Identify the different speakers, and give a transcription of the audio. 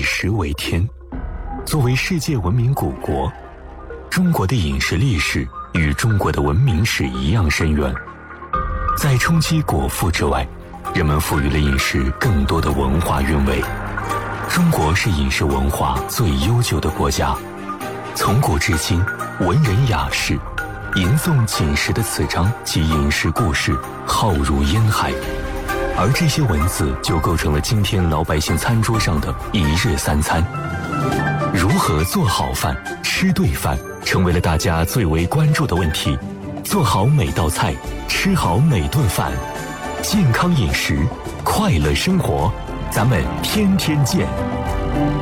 Speaker 1: 食为天。作为世界文明古国，中国的饮食历史与中国的文明史一样深远。在冲击果腹之外，人们赋予了饮食更多的文化韵味。中国是饮食文化最悠久的国家，从古至今，文人雅士吟诵锦食的词章及饮食故事浩如烟海，而这些文字就构成了今天老百姓餐桌上的一日三餐。如何做好饭、吃对饭，成为了大家最为关注的问题。做好每道菜，吃好每顿饭，健康饮食，快乐生活，咱们天天见。